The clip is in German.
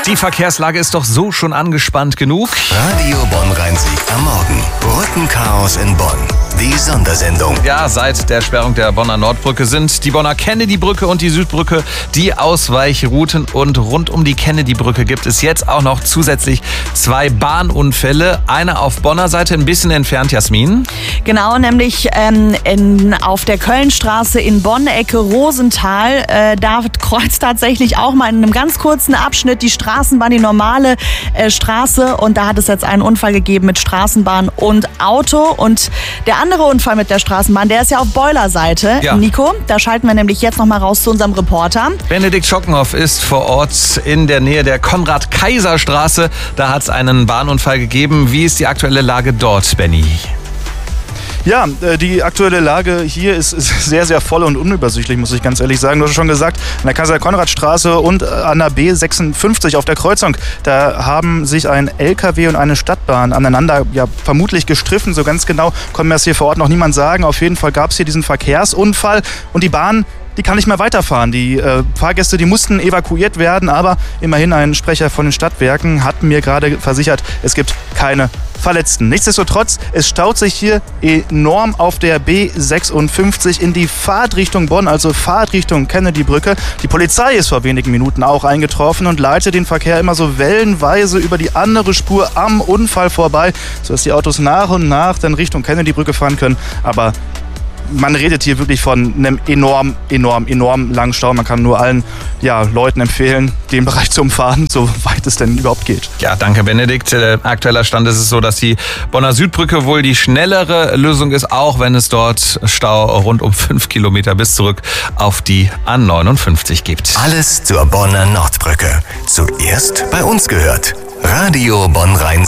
Die Verkehrslage ist doch so schon angespannt genug. Radio Bonn-Rhein-Sieg am Morgen. Brückenchaos in Bonn. Die Sondersendung. Ja, seit der Sperrung der Bonner Nordbrücke sind die Bonner Kennedy-Brücke und die Südbrücke die Ausweichrouten. Und rund um die Kennedy-Brücke gibt es jetzt auch noch zusätzlich 2 Bahnunfälle. Einer auf Bonner Seite, ein bisschen entfernt, Jasmin. Genau, nämlich auf der Kölnstraße in Bonn, Ecke Rosenthal. Da kreuzt tatsächlich auch mal in einem ganz kurzen Abschnitt die Straßenbahn, die normale Straße. Und da hat es jetzt einen Unfall gegeben mit Straßenbahn und Auto. Und der andere Unfall mit der Straßenbahn, der ist ja auf Boiler-Seite. Ja. Nico, da schalten wir nämlich jetzt noch mal raus zu unserem Reporter. Benedikt Schockenhoff ist vor Ort in der Nähe der Konrad-Kaiser-Straße. Da hat es einen Bahnunfall gegeben. Wie ist die aktuelle Lage dort, Benni? Ja, die aktuelle Lage hier ist sehr, sehr voll und unübersichtlich, muss ich ganz ehrlich sagen. Du hast schon gesagt, an der Kaiser-Konrad-Straße und an der B56 auf der Kreuzung, da haben sich ein LKW und eine Stadtbahn aneinander vermutlich gestriffen. So ganz genau kann mir das hier vor Ort noch niemand sagen. Auf jeden Fall gab es hier diesen Verkehrsunfall und die Bahn, die kann nicht mehr weiterfahren. Die Fahrgäste, die mussten evakuiert werden, aber immerhin ein Sprecher von den Stadtwerken hat mir gerade versichert, es gibt keine Verletzten. Nichtsdestotrotz, es staut sich hier enorm auf der B56 in die Fahrtrichtung Bonn, also Fahrtrichtung Kennedy-Brücke. Die Polizei ist vor wenigen Minuten auch eingetroffen und leitet den Verkehr immer so wellenweise über die andere Spur am Unfall vorbei, sodass die Autos nach und nach dann Richtung Kennedy-Brücke fahren können. Aber man redet hier wirklich von einem enorm langen Stau. Man kann nur allen Leuten empfehlen, den Bereich zu umfahren, soweit es denn überhaupt geht. Ja, danke Benedikt. Aktueller Stand ist es so, dass die Bonner Südbrücke wohl die schnellere Lösung ist, auch wenn es dort Stau rund um 5 Kilometer bis zurück auf die A59 gibt. Alles zur Bonner Nordbrücke. Zuerst bei uns gehört. Radio Bonn-Rhein-Sieg.